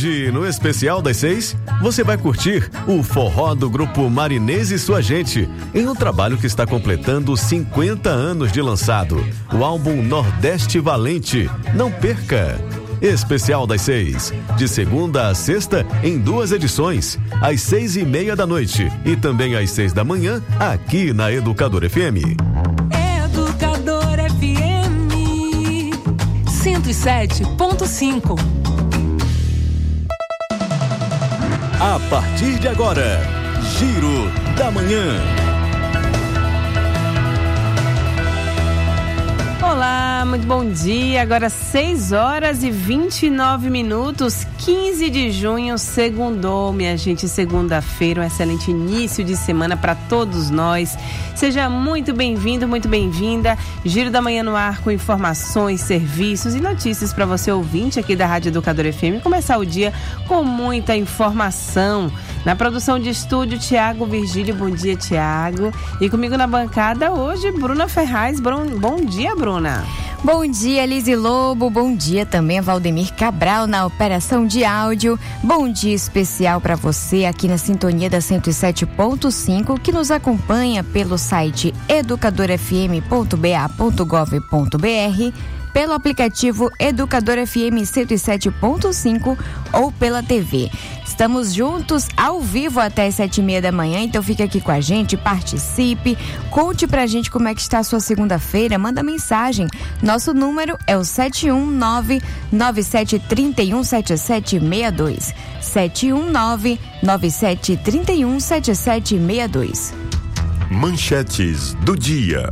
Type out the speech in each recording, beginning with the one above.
Hoje, no Especial das 6, você vai curtir o forró do grupo Marinês e Sua Gente, em um trabalho que está completando 50 anos de lançado, o álbum Nordeste Valente. Não perca! Especial das 6, de segunda a sexta, em 2 edições, às 6:30 da noite e também às 6 da manhã, aqui na Educador FM. Educador FM 107.5. A partir de agora, Giro da Manhã. Olá, muito bom dia. Agora 6h29, 15 de junho, segundou, minha gente, segunda-feira, um excelente início de semana para todos nós. Seja muito bem-vindo, muito bem-vinda. Giro da Manhã no ar com informações, serviços e notícias para você ouvinte aqui da Rádio Educador FM. Começar o dia com muita informação. Na produção de estúdio, Tiago Virgílio. Bom dia, Tiago. E comigo na bancada hoje, Bruna Ferraz. Bom dia, Bruna. Bom dia, Lise Lobo. Bom dia também a Valdemir Cabral na operação de áudio. Bom dia especial para você aqui na sintonia da 107.5, que nos acompanha pelo site educadorfm.ba.gov.br, pelo aplicativo Educador FM 107.5 ou pela TV. Estamos juntos ao vivo até as 7:30 da manhã, então fique aqui com a gente, participe, conte pra gente como é que está a sua segunda-feira, manda mensagem. Nosso número é o 719-9731-7762. 719-9731-7762. Manchetes do dia.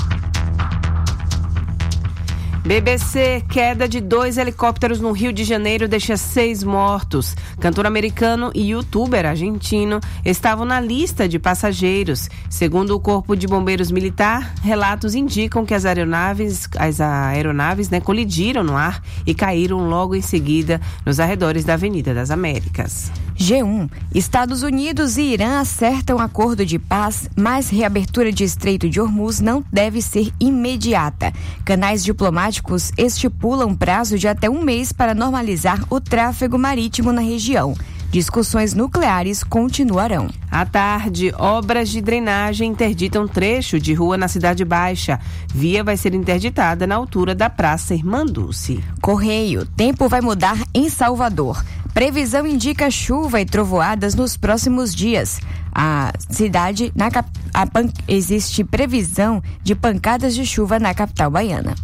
BBC, queda de 2 helicópteros no Rio de Janeiro deixa 6 mortos. Cantor americano e youtuber argentino estavam na lista de passageiros. Segundo o Corpo de Bombeiros Militar, relatos indicam que as aeronaves colidiram no ar e caíram logo em seguida nos arredores da Avenida das Américas. G1. Estados Unidos e Irã acertam acordo de paz, mas reabertura de Estreito de Hormuz não deve ser imediata. Canais diplomáticos estipulam prazo de até 1 mês para normalizar o tráfego marítimo na região. Discussões nucleares continuarão. À tarde, obras de drenagem interditam trecho de rua na Cidade Baixa. Via vai ser interditada na altura da Praça Irmanduce. Correio. Tempo vai mudar em Salvador. Previsão indica chuva e trovoadas nos próximos dias. A cidade, existe previsão de pancadas de chuva na capital baiana.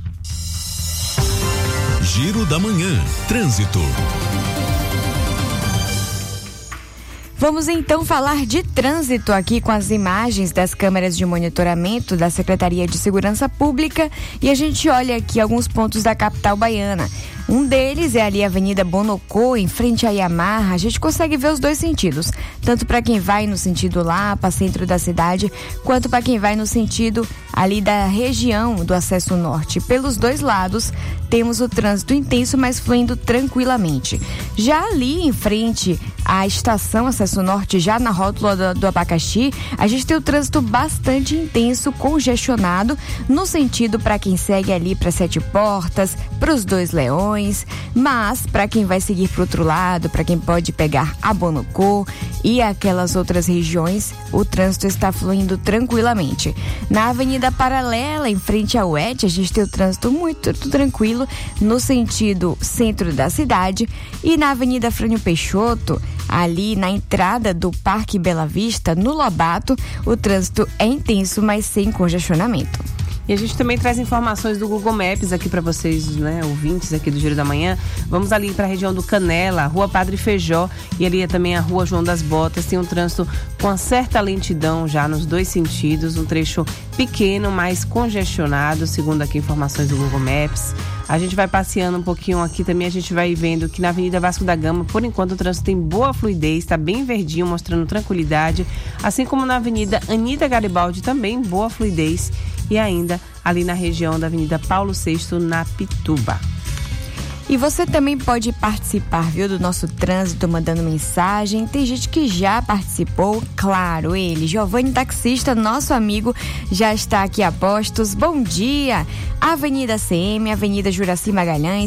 Giro da Manhã. Trânsito. Vamos então falar de trânsito aqui com as imagens das câmeras de monitoramento da Secretaria de Segurança Pública, e a gente olha aqui alguns pontos da capital baiana. Um deles é ali a Avenida Bonocô, em frente à Yamaha. A gente consegue ver os dois sentidos, tanto para quem vai no sentido Lapa, centro da cidade, quanto para quem vai no sentido ali da região do acesso norte. Pelos dois lados temos o trânsito intenso, mas fluindo tranquilamente. Já ali em frente à estação acesso norte, já na rótula do Abacaxi, a gente tem o trânsito bastante intenso, congestionado, no sentido para quem segue ali para Sete Portas, para os Dois Leões, mas para quem vai seguir para o outro lado, para quem pode pegar a Bonocô e aquelas outras regiões, o trânsito está fluindo tranquilamente. Na Avenida Paralela, em frente ao UET, a gente tem o trânsito muito tranquilo no sentido centro da cidade, e na Avenida Frânio Peixoto, ali na entrada do Parque Bela Vista, no Lobato, o trânsito é intenso, mas sem congestionamento. E a gente também traz informações do Google Maps aqui para vocês, né, ouvintes aqui do Giro da Manhã. Vamos ali para a região do Canela, Rua Padre Feijó, e ali é também a Rua João das Botas. Tem um trânsito com uma certa lentidão já nos dois sentidos, um trecho pequeno, mas congestionado, segundo aqui informações do Google Maps. A gente vai passeando um pouquinho aqui também, a gente vai vendo que na Avenida Vasco da Gama, por enquanto, o trânsito tem boa fluidez, está bem verdinho, mostrando tranquilidade. Assim como na Avenida Anita Garibaldi, também boa fluidez. E ainda ali na região da Avenida Paulo VI, na Pituba. E você também pode participar, viu, do nosso trânsito, mandando mensagem. Tem gente que já participou, claro, ele, Giovanni Taxista, nosso amigo, já está aqui a postos. Bom dia! Avenida CM, Avenida Juraci Magalhães,